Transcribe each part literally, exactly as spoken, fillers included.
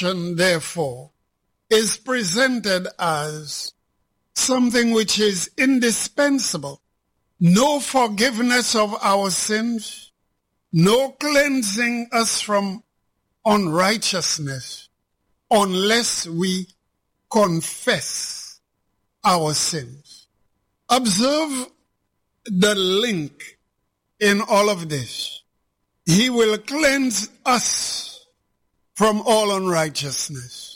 confession, therefore, is presented as something which is indispensable. No forgiveness of our sins, no cleansing us from unrighteousness unless we confess our sins. Observe the link in all of this. He will cleanse us from all unrighteousness.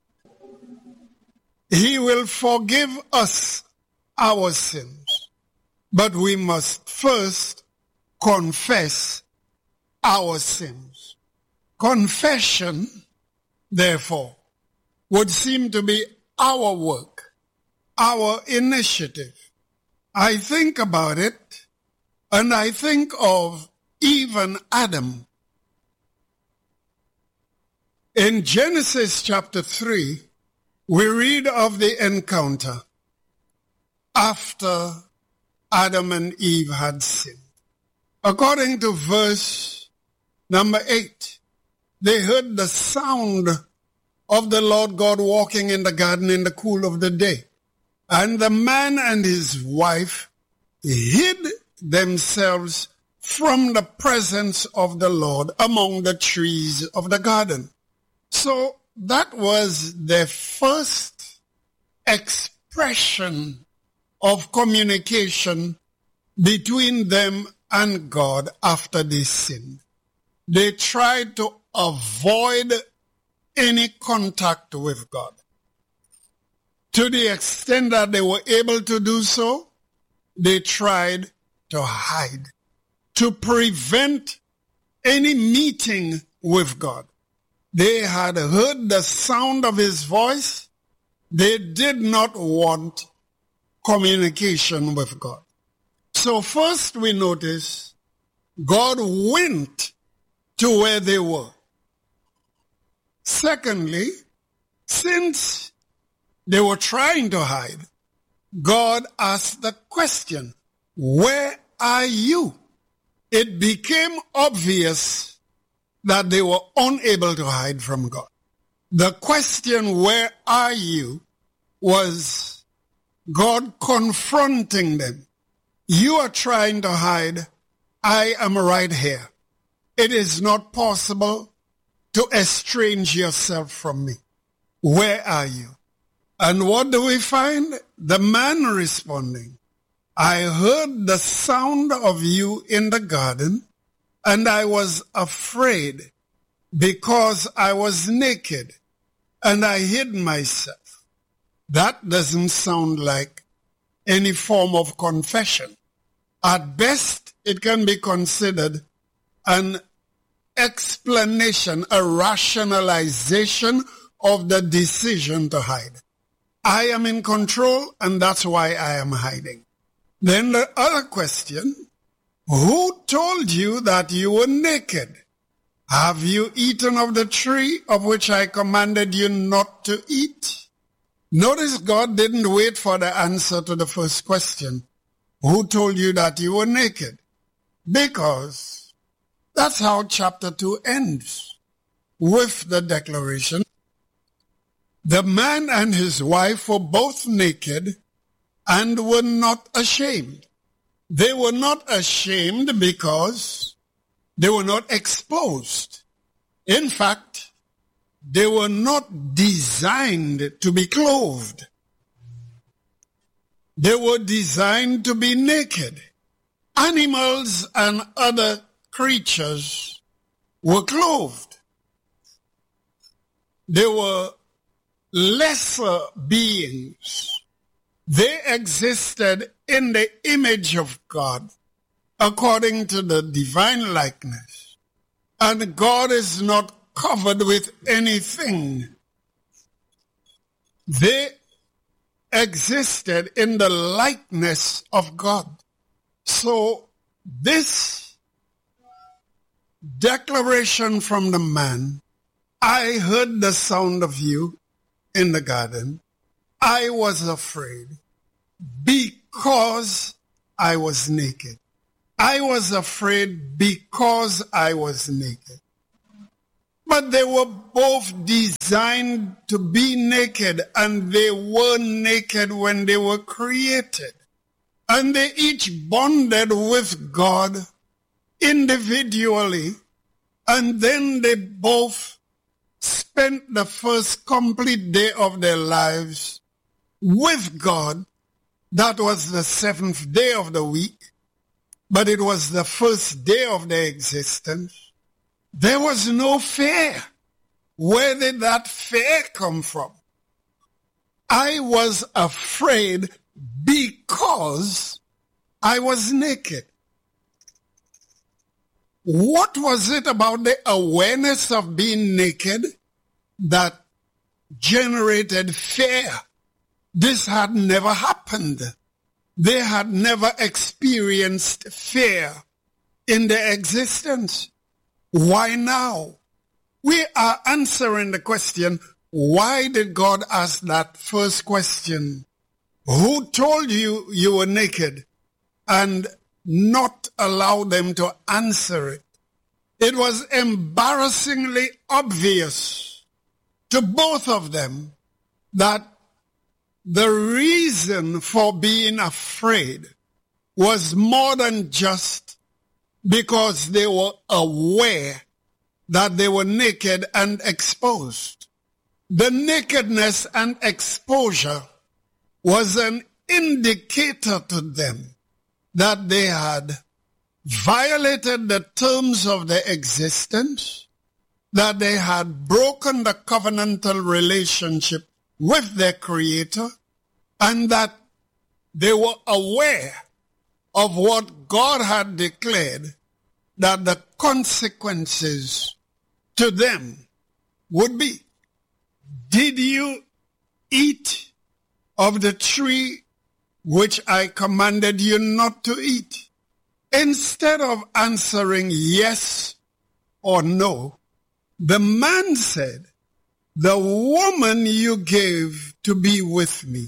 He will forgive us our sins, but we must first confess our sins. Confession, therefore, would seem to be our work, our initiative. I think about it, and I think of even Adam. In Genesis chapter three, we read of the encounter after Adam and Eve had sinned. According to verse number eight, they heard the sound of the Lord God walking in the garden in the cool of the day. And the man and his wife hid themselves from the presence of the Lord among the trees of the garden. So that was their first expression of communication between them and God after they sinned. They tried to avoid any contact with God. To the extent that they were able to do so, they tried to hide, to prevent any meeting with God. They had heard the sound of his voice. They did not want communication with God. So first we notice God went to where they were. Secondly, since they were trying to hide, God asked the question, where are you? It became obvious that they were unable to hide from God. The question, where are you, was God confronting them. You are trying to hide. I am right here. It is not possible to estrange yourself from me. Where are you? And what do we find? The man responding, I heard the sound of you in the garden, and I was afraid because I was naked, and I hid myself. That doesn't sound like any form of confession. At best, it can be considered an explanation, a rationalization of the decision to hide. I am in control, and that's why I am hiding. Then the other question, who told you that you were naked? Have you eaten of the tree of which I commanded you not to eat? Notice God didn't wait for the answer to the first question. Who told you that you were naked? Because that's how chapter two ends, with the declaration. The man and his wife were both naked and were not ashamed. They were not ashamed because they were not exposed. In fact, they were not designed to be clothed. They were designed to be naked. Animals and other creatures were clothed. They were lesser beings. They existed in the image of God according to the divine likeness. And God is not covered with anything. They existed in the likeness of God. So this declaration from the man, I heard the sound of you in the garden. I was afraid because I was naked. I was afraid because I was naked. But they were both designed to be naked, and they were naked when they were created. And they each bonded with God individually, and then they both spent the first complete day of their lives with God. That was the seventh day of the week, but it was the first day of their existence. There was no fear. Where did that fear come from? I was afraid because I was naked. What was it about the awareness of being naked that generated fear? This had never happened. They had never experienced fear in their existence. Why now? We are answering the question, why did God ask that first question? Who told you you were naked? And not allow them to answer it. It was embarrassingly obvious to both of them that the reason for being afraid was more than just because they were aware that they were naked and exposed. The nakedness and exposure was an indicator to them that they had violated the terms of their existence, that they had broken the covenantal relationship with their Creator, and that they were aware of what God had declared, that the consequences to them would be. Did you eat of the tree which I commanded you not to eat? Instead of answering yes or no, the man said, the woman you gave to be with me,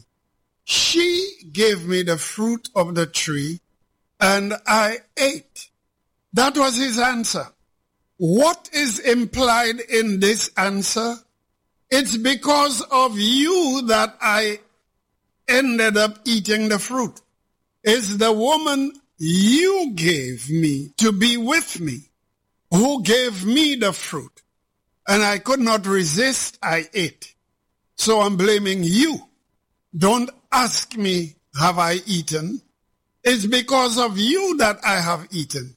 she gave me the fruit of the tree, and I ate. That was his answer. What is implied in this answer? It's because of you that I ended up eating the fruit. It's the woman you gave me to be with me who gave me the fruit. And I could not resist, I ate. So I'm blaming you. Don't ask me, have I eaten? It's because of you that I have eaten.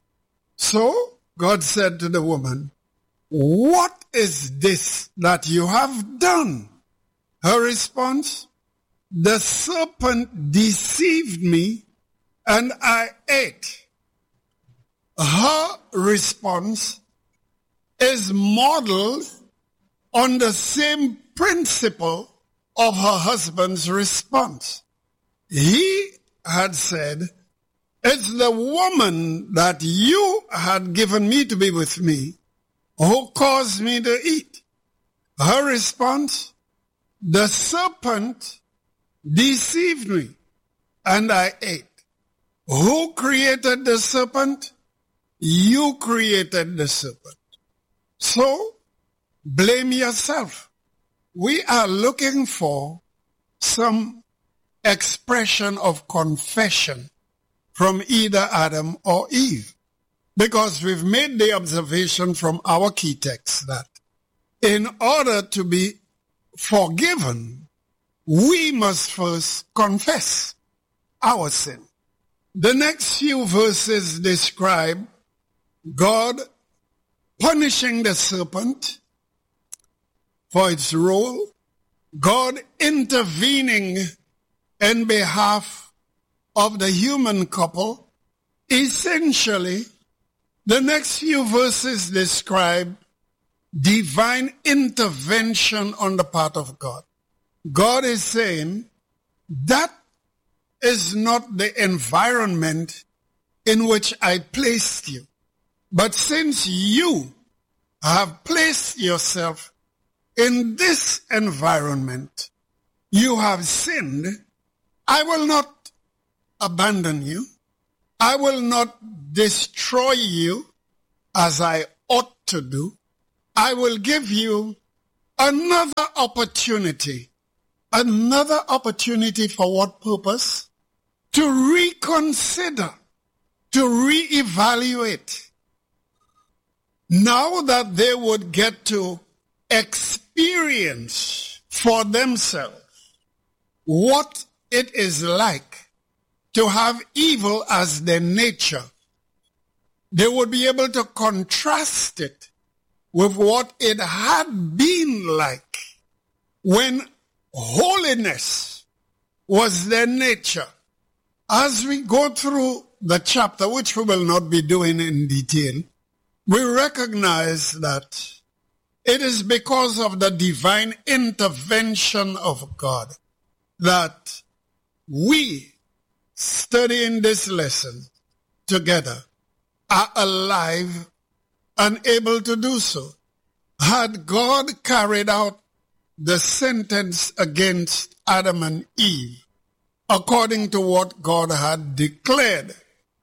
So God said to the woman, what is this that you have done? Her response, the serpent deceived me and I ate. Her response is modeled on the same principle of her husband's response. He had said, it's the woman that you had given me to be with me who caused me to eat. Her response, the serpent deceived me and I ate. Who created the serpent? You created the serpent. So, blame yourself. We are looking for some expression of confession from either Adam or Eve, because we've made the observation from our key text that in order to be forgiven, we must first confess our sin. The next few verses describe God punishing the serpent for its role, God intervening in behalf of the human couple. Essentially, the next few verses describe divine intervention on the part of God. God is saying, that is not the environment in which I placed you. But since you have placed yourself in this environment, you have sinned, I will not abandon you. I will not destroy you as I ought to do. I will give you another opportunity. Another opportunity for what purpose? To reconsider, to reevaluate. Now that they would get to experience for themselves what it is like to have evil as their nature, they would be able to contrast it with what it had been like when holiness was their nature. As we go through the chapter, which we will not be doing in detail, we recognize that it is because of the divine intervention of God that we, studying this lesson together, are alive and able to do so. Had God carried out the sentence against Adam and Eve according to what God had declared,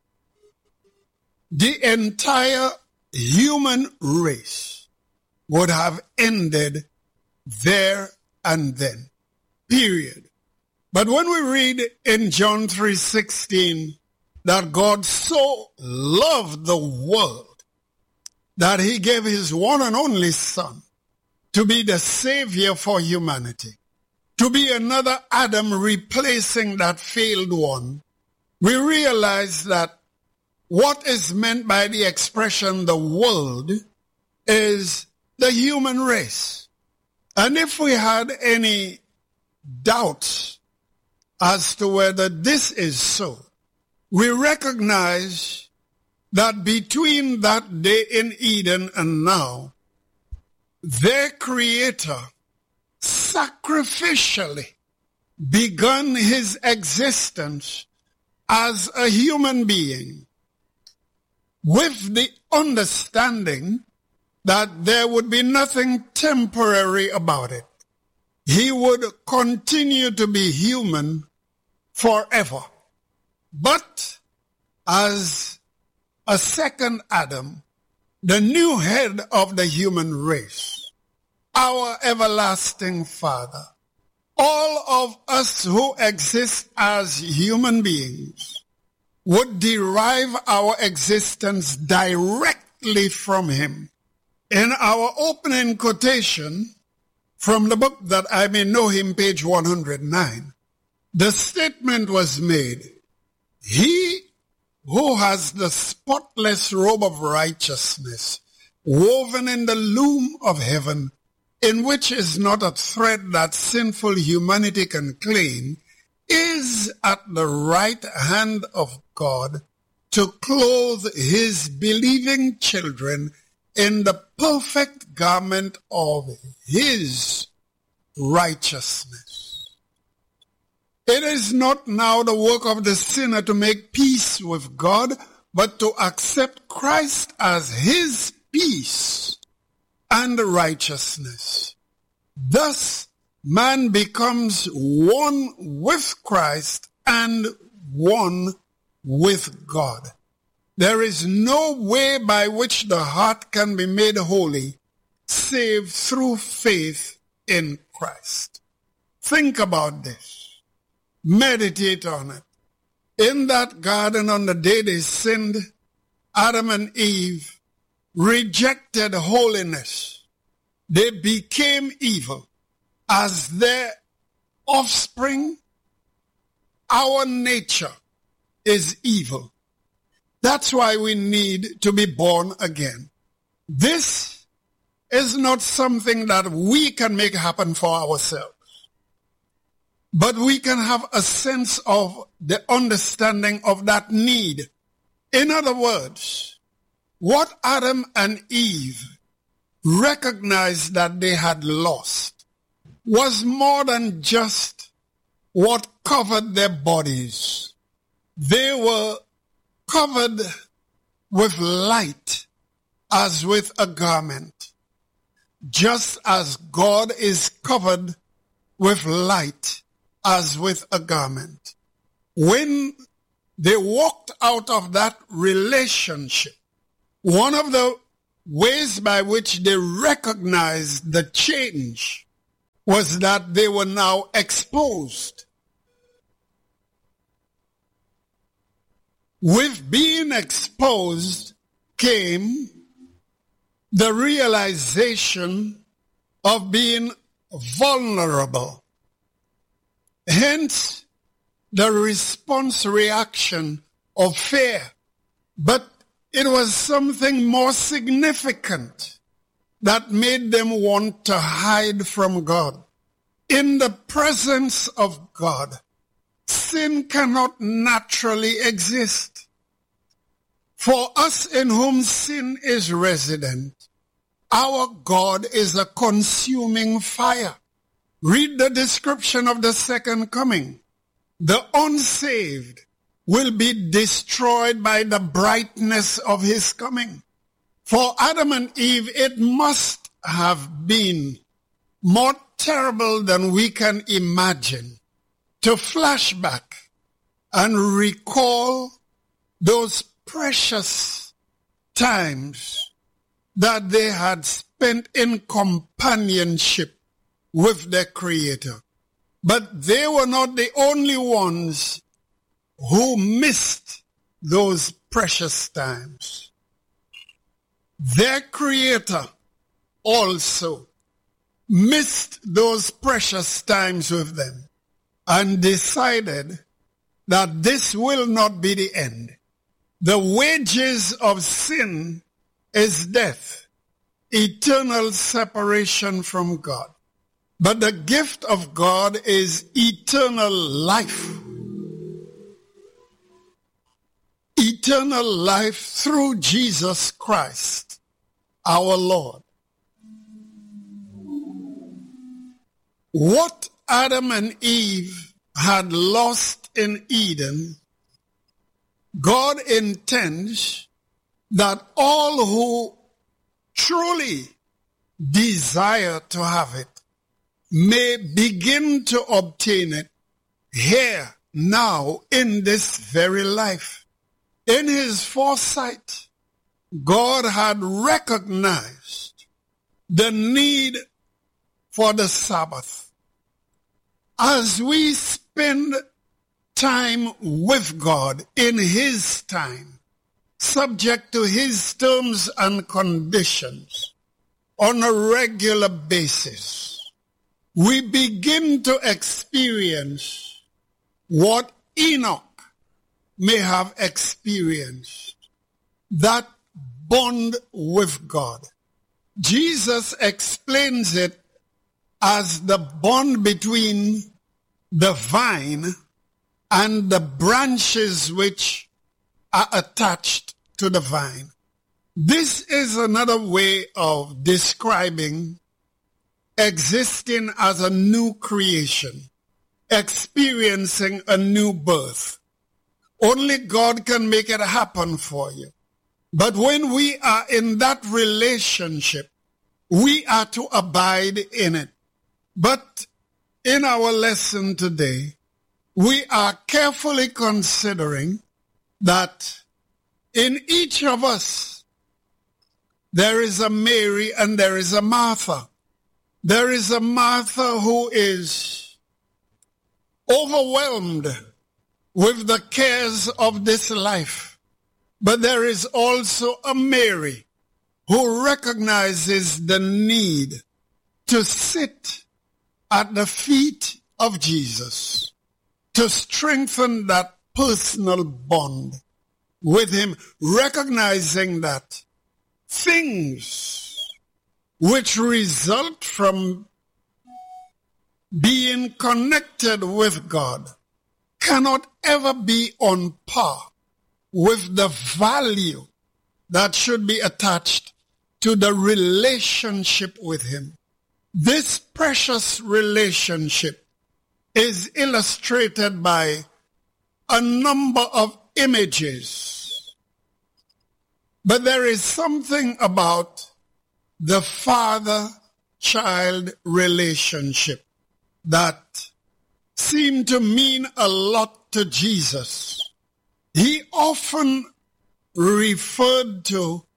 the entire human race would have ended there and then. Period. But when we read in John three sixteen that God so loved the world that he gave his one and only Son to be the Savior for humanity, to be another Adam replacing that failed one, we realize that what is meant by the expression the world is the human race. And if we had any doubts as to whether this is so, we recognize that between that day in Eden and now, their Creator sacrificially begun his existence as a human being with the understanding that there would be nothing temporary about it. He would continue to be human forever. But as a second Adam, the new head of the human race, our everlasting Father, all of us who exist as human beings would derive our existence directly from him. In our opening quotation from the book That I May Know Him, page one hundred nine, the statement was made, he who has the spotless robe of righteousness woven in the loom of heaven, in which is not a thread that sinful humanity can claim, is at the right hand of God to clothe his believing children in the perfect garment of his righteousness. It is not now the work of the sinner to make peace with God, but to accept Christ as his peace and righteousness. Thus, man becomes one with Christ and one with God. There is no way by which the heart can be made holy save through faith in Christ. Think about this. Meditate on it. In that garden on the day they sinned, Adam and Eve rejected holiness. They became evil. As their offspring, our nature is evil. That's why we need to be born again. This is not something that we can make happen for ourselves. But we can have a sense of the understanding of that need. In other words, what Adam and Eve recognized that they had lost was more than just what covered their bodies. They were covered with light as with a garment, just as God is covered with light as with a garment. When they walked out of that relationship, one of the ways by which they recognized the change was that they were now exposed. With being exposed came the realization of being vulnerable. Hence, the response reaction of fear. But it was something more significant that made them want to hide from God. In the presence of God, sin cannot naturally exist. For us in whom sin is resident, our God is a consuming fire. Read the description of the second coming. The unsaved will be destroyed by the brightness of his coming. For Adam and Eve, it must have been more terrible than we can imagine to flash back and recall those precious times that they had spent in companionship with their Creator. But they were not the only ones who missed those precious times. Their Creator also missed those precious times with them and decided that this will not be the end. The wages of sin is death, eternal separation from God. But the gift of God is eternal life. Eternal life through Jesus Christ, our Lord. What Adam and Eve had lost in Eden, God intends that all who truly desire to have it may begin to obtain it here, now, in this very life. In his foresight, God had recognized the need for the Sabbath. As we spend time with God in his time, subject to his terms and conditions on a regular basis, we begin to experience what Enoch may have experienced, that bond with God. Jesus explains it as the bond between the vine and the branches which are attached to the vine. This is another way of describing existing as a new creation, experiencing a new birth. Only God can make it happen for you. But when we are in that relationship, we are to abide in it. But in our lesson today, we are carefully considering that in each of us, there is a Mary and there is a Martha. There is a Martha who is overwhelmed with the cares of this life. But there is also a Mary who recognizes the need to sit at the feet of Jesus, to strengthen that personal bond with him, recognizing that things which result from being connected with God cannot ever be on par with the value that should be attached to the relationship with him. This precious relationship is illustrated by a number of images. But there is something about the father-child relationship that seemed to mean a lot to Jesus. He often referred to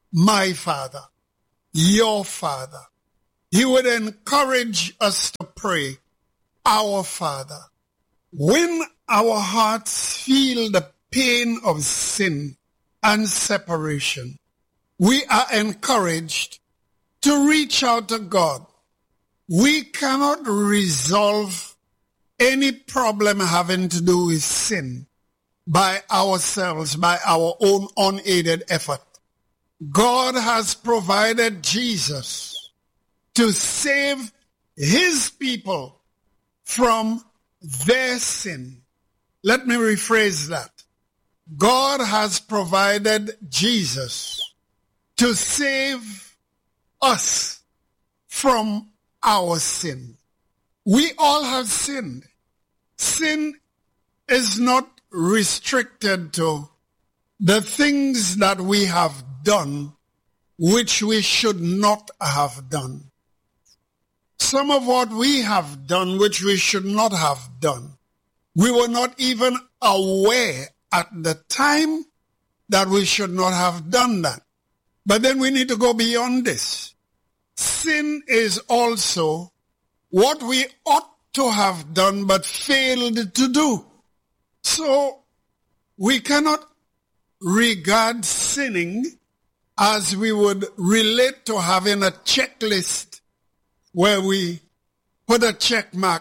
my Father, your Father. He would encourage us to pray, our Father. When our hearts feel the pain of sin and separation, we are encouraged to reach out to God. We cannot resolve any problem having to do with sin by ourselves, by our own unaided effort. God has provided Jesus to save his people from their sin. Let me rephrase that. God has provided Jesus to save us from our sin. We all have sinned. Sin is not restricted to the things that we have done which we should not have done. Some of what we have done which we should not have done, we were not even aware at the time that we should not have done that. But then we need to go beyond this. Sin is also what we ought to have done but failed to do. So we cannot regard sinning as we would relate to having a checklist where we put a check mark.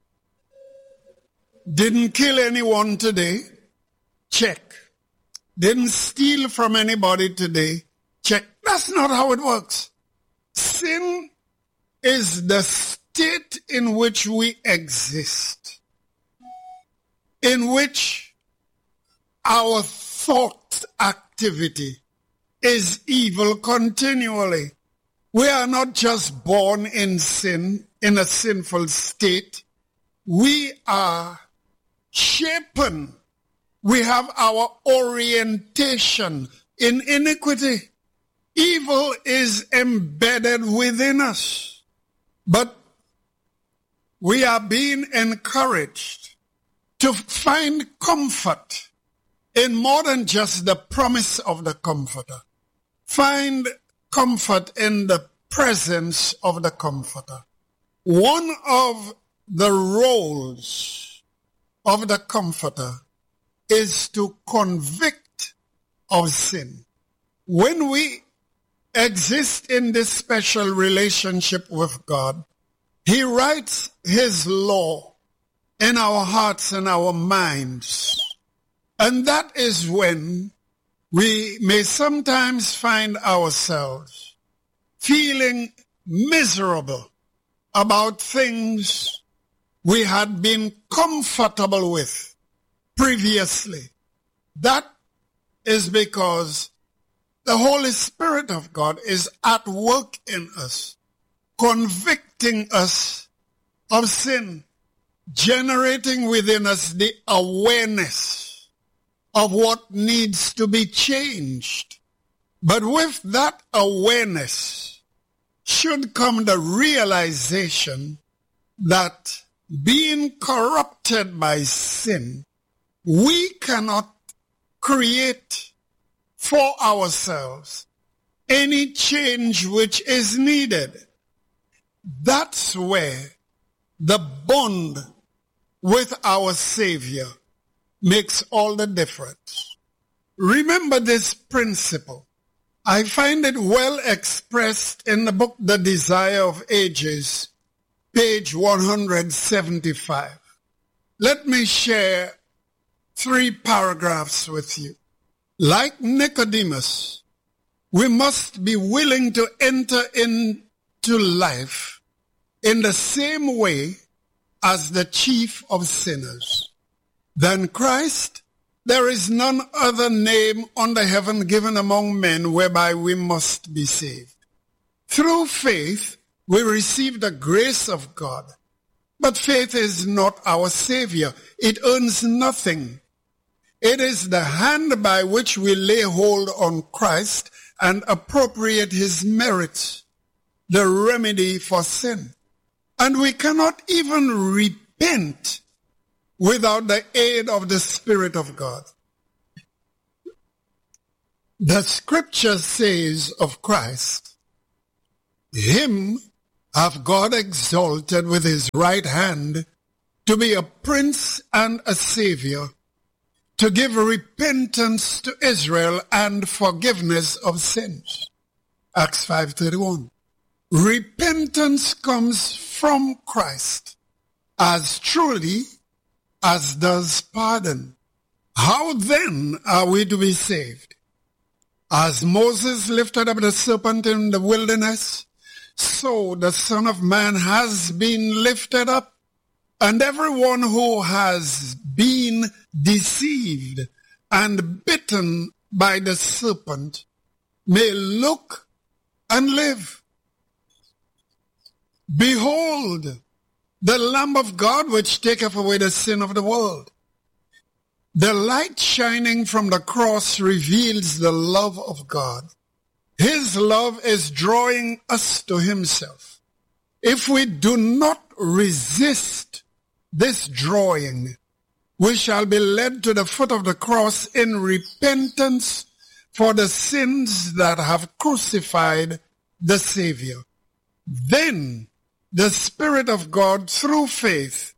Didn't kill anyone today? Check. Didn't steal from anybody today? Check. That's not how it works. Sin is the state in which we exist, in which our thought activity is evil continually. We are not just born in sin, in a sinful state. We are shapen. We have our orientation in iniquity. Evil is embedded within us. But we are being encouraged to find comfort in more than just the promise of the Comforter. Find comfort in the presence of the Comforter. One of the roles of the Comforter is to convict of sin. When we exist in this special relationship with God, he writes his law in our hearts and our minds. And that is when we may sometimes find ourselves feeling miserable about things we had been comfortable with previously. That is because the Holy Spirit of God is at work in us, convicting us of sin, generating within us the awareness of what needs to be changed. But with that awareness should come the realization that being corrupted by sin, we cannot create for ourselves any change which is needed. That's where the bond with our Savior makes all the difference. Remember this principle. I find it well expressed in the book The Desire of Ages, page one hundred seventy-five. Let me share three paragraphs with you. Like Nicodemus, we must be willing to enter into life in the same way as the chief of sinners. Than Christ, there is none other name under heaven given among men whereby we must be saved. Through faith, we receive the grace of God. But faith is not our Savior. It earns nothing. It is the hand by which we lay hold on Christ and appropriate his merits, the remedy for sin. And we cannot even repent without the aid of the Spirit of God. The scripture says of Christ, him hath God exalted with his right hand to be a prince and a savior, to give repentance to Israel and forgiveness of sins. Acts five thirty-one. Repentance comes from Christ as truly as does pardon. How then are we to be saved? As Moses lifted up the serpent in the wilderness, so the Son of Man has been lifted up, and everyone who has been deceived and bitten by the serpent may look and live. Behold, the Lamb of God which taketh away the sin of the world. The light shining from the cross reveals the love of God. His love is drawing us to himself. If we do not resist this drawing, we shall be led to the foot of the cross in repentance for the sins that have crucified the Savior. Then the Spirit of God, through faith,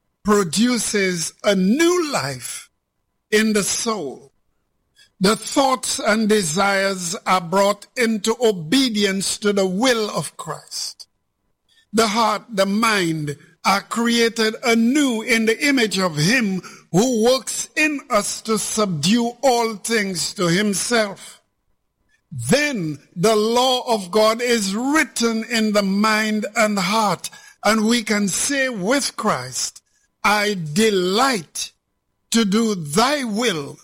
produces a new life in the soul. The thoughts and desires are brought into obedience to the will of Christ. The heart, the mind are created anew in the image of him who works in us to subdue all things to himself. Then the law of God is written in the mind and heart, and we can say with Christ, I delight to do thy will,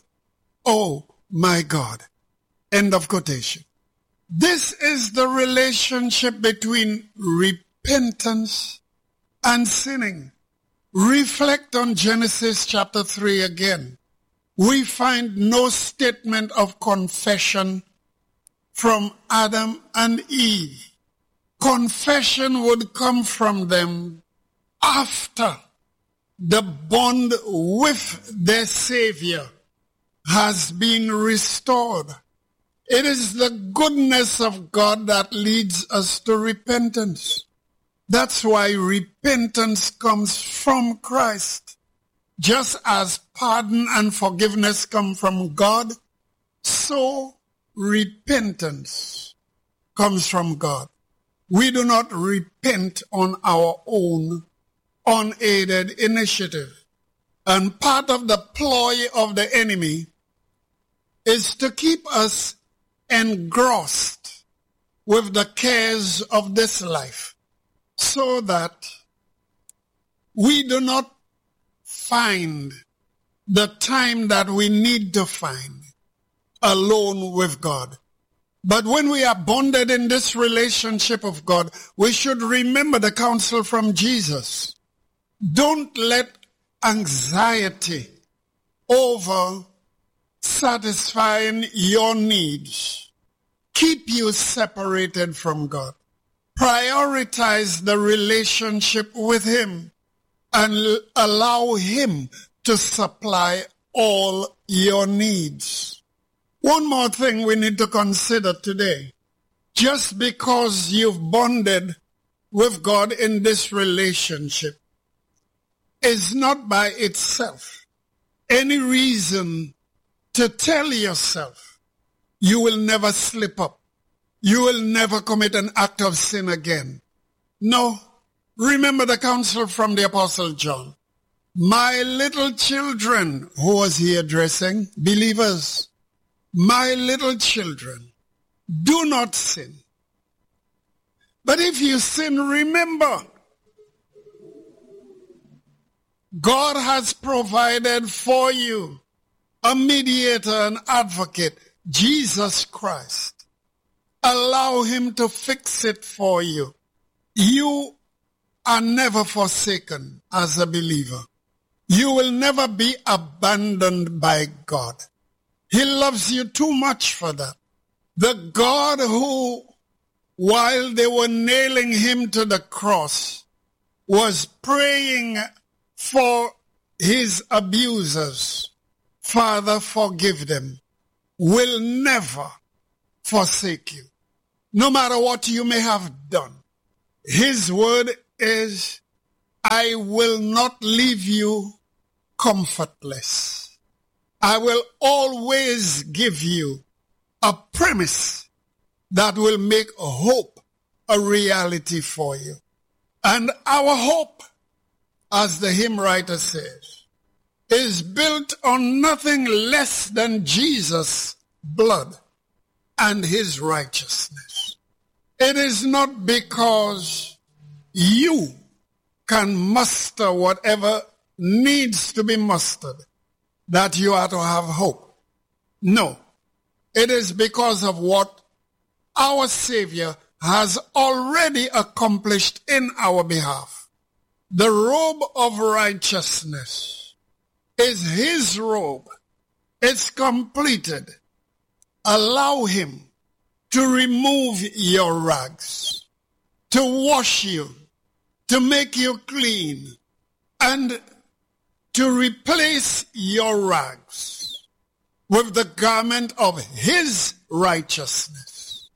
O my God. End of quotation. This is the relationship between repentance and sinning. Reflect on Genesis chapter three again. We find no statement of confession from Adam and Eve. Confession would come from them after the bond with their Savior has been restored. It is the goodness of God that leads us to repentance. That's why repentance comes from Christ. Just as pardon and forgiveness come from God, so repentance comes from God. We do not repent on our own unaided initiative. And part of the ploy of the enemy is to keep us engrossed with the cares of this life, so that we do not find the time that we need to find alone with God. But when we are bonded in this relationship of God, we should remember the counsel from Jesus. Don't let anxiety over satisfying your needs keep you separated from God. Prioritize the relationship with him and allow him to supply all your needs. One more thing we need to consider today. Just because you've bonded with God in this relationship is not by itself any reason to tell yourself you will never slip up. You will never commit an act of sin again. No. Remember the counsel from the Apostle John. My little children, who was he addressing? Believers. My little children, do not sin. But if you sin, remember, God has provided for you a mediator, an advocate, Jesus Christ. Allow him to fix it for you. You are never forsaken as a believer. You will never be abandoned by God. He loves you too much for that. The God who, while they were nailing him to the cross, was praying for his abusers. Father, forgive them. will never forsake you. No matter what you may have done, his word is, I will not leave you comfortless. I will always give you a premise that will make hope a reality for you. And our hope, as the hymn writer says, is built on nothing less than Jesus' blood and his righteousness. It is not because you can muster whatever needs to be mustered that you are to have hope. No, it is because of what our Savior has already accomplished in our behalf. The robe of righteousness is his robe. It's completed. Allow him to remove your rags, to wash you, to make you clean, and to replace your rags with the garment of his righteousness.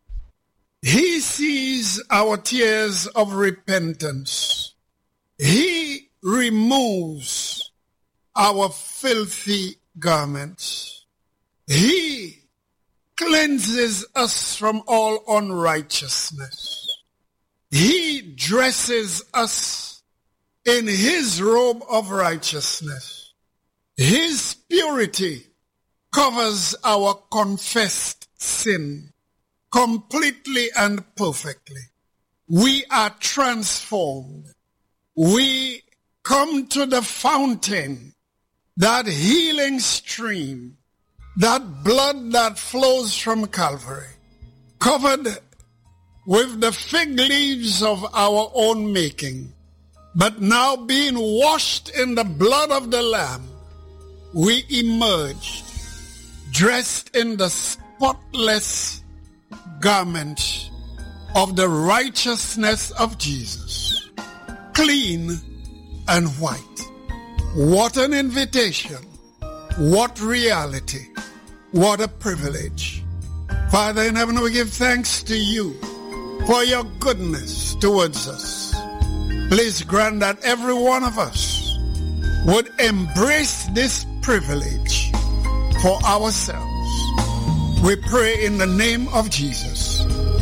He sees our tears of repentance. He removes our filthy garments. He cleanses us from all unrighteousness. He dresses us in his robe of righteousness. His purity covers our confessed sin completely and perfectly. We are transformed. We come to the fountain, that healing stream, that blood that flows from Calvary, covered with the fig leaves of our own making, but now being washed in the blood of the Lamb, we emerged dressed in the spotless garment of the righteousness of Jesus, clean and white. What an invitation. What reality. What a privilege. Father in heaven, we give thanks to you for your goodness towards us. Please grant that every one of us would embrace this privilege for ourselves. We pray in the name of Jesus.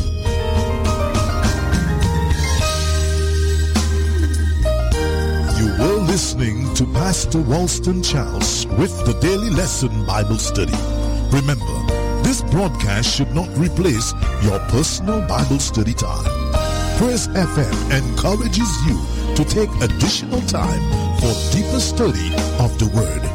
You were listening to Pastor Walston Charles with the Daily Lesson Bible Study. Remember, this broadcast should not replace your personal Bible study time. Praise F M encourages you to take additional time for deeper study of the Word.